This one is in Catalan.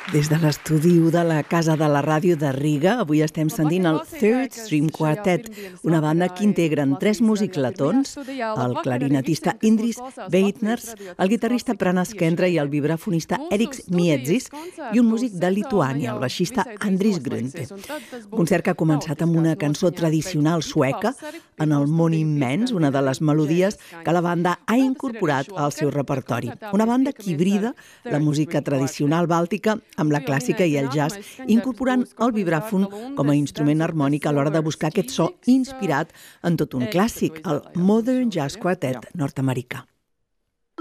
Des de l'estudi 1 de la Casa de la Ràdio de Riga, avui estem sentint el Third Stream Quartet, una banda que integren 3 músics letons, el clarinetista Indris Veitners, el guitarrista Pranas Kendra i el vibrafonista Eriks Miedzis, i un músic de Lituània, el baixista Andris Grünte. Un concert que ha començat amb una cançó tradicional sueca, En el món immens, una de les melodies que la banda ha incorporat al seu repertori. Una banda que hibrida la música tradicional bàltica amb la clàssica i el jazz, incorporant el vibràfon com a instrument harmònic a l'hora de buscar aquest so inspirat en tot un clàssic, el Modern Jazz Quartet nord-americà.